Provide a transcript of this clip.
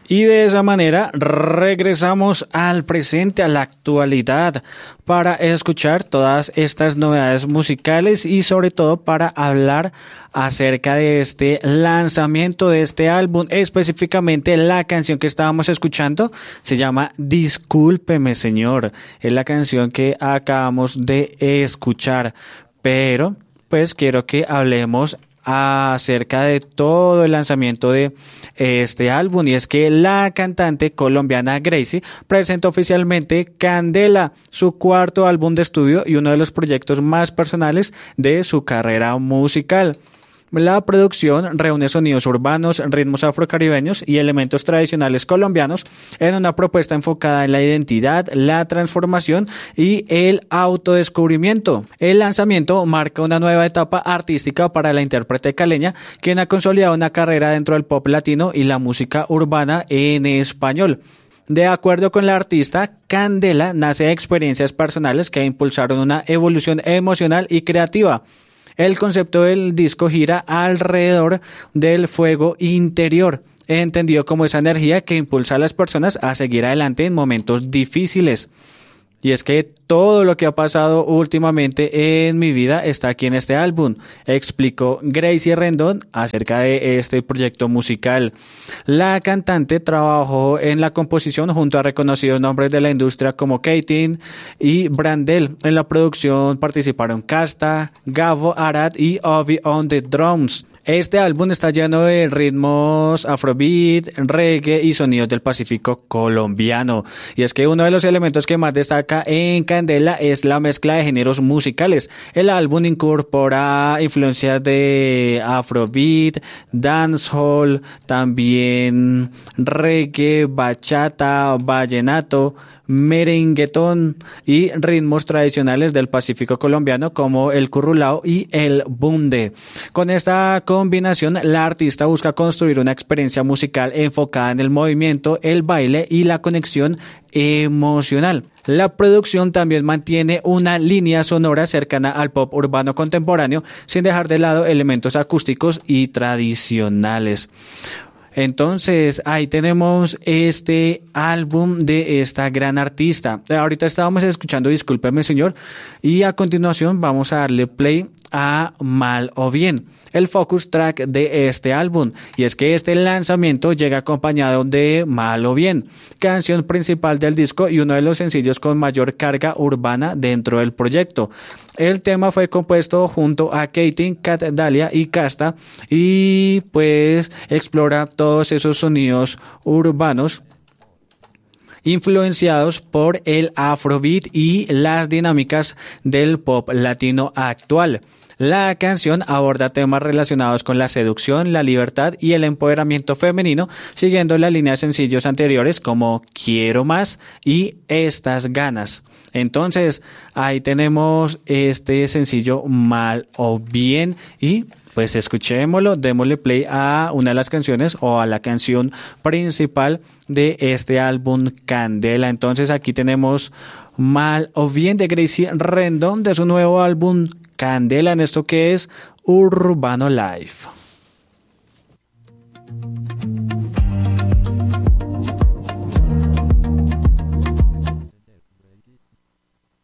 Y de esa manera regresamos al presente, a la actualidad, para escuchar todas estas novedades musicales y sobre todo para hablar acerca de este lanzamiento de este álbum. Específicamente la canción que estábamos escuchando se llama Discúlpeme Señor. Es la canción que acabamos de escuchar, pero pues quiero que hablemos acerca de todo el lanzamiento de este álbum, y es que la cantante colombiana Gracie presentó oficialmente Candela, su cuarto álbum de estudio y uno de los proyectos más personales de su carrera musical. La producción reúne sonidos urbanos, ritmos afrocaribeños y elementos tradicionales colombianos en una propuesta enfocada en la identidad, la transformación y el autodescubrimiento. El lanzamiento marca una nueva etapa artística para la intérprete caleña, quien ha consolidado una carrera dentro del pop latino y la música urbana en español. De acuerdo con la artista, Candela nace de experiencias personales que impulsaron una evolución emocional y creativa. El concepto del disco gira alrededor del fuego interior, entendido como esa energía que impulsa a las personas a seguir adelante en momentos difíciles. Y es que todo lo que ha pasado últimamente en mi vida está aquí en este álbum, explicó Gracie Rendón acerca de este proyecto musical. La cantante trabajó en la composición junto a reconocidos nombres de la industria como Katin y Brandel. En la producción participaron Casta, Gabo Arad y Ovi on the drums. Este álbum está lleno de ritmos afrobeat, reggae y sonidos del Pacífico colombiano. Y es que uno de los elementos que más destaca en Candela es la mezcla de géneros musicales. El álbum incorpora influencias de afrobeat, dancehall, también reggae, bachata, vallenato, merenguetón y ritmos tradicionales del Pacífico colombiano como el currulao y el bunde. Con esta combinación, la artista busca construir una experiencia musical enfocada en el movimiento, el baile y la conexión emocional. La producción también mantiene una línea sonora cercana al pop urbano contemporáneo, sin dejar de lado elementos acústicos y tradicionales. Entonces, ahí tenemos este álbum de esta gran artista. Ahorita estábamos escuchando Discúlpeme Señor y a continuación vamos a darle play a Mal o Bien, el focus track de este álbum. Y es que este lanzamiento llega acompañado de Mal o Bien, canción principal del disco y uno de los sencillos con mayor carga urbana dentro del proyecto. El tema fue compuesto junto a Katin, Cat Dalia y Casta y pues explora todos esos sonidos urbanos influenciados por el afrobeat y las dinámicas del pop latino actual. La canción aborda temas relacionados con la seducción, la libertad y el empoderamiento femenino, siguiendo la línea de sencillos anteriores como Quiero Más y Estas Ganas. Entonces, ahí tenemos este sencillo Mal o Bien y pues escuchémoslo, démosle play a una de las canciones o a la canción principal de este álbum Candela. Entonces aquí tenemos Mal o Bien de Gracie Rendón de su nuevo álbum Candela en esto que es Urbano Life.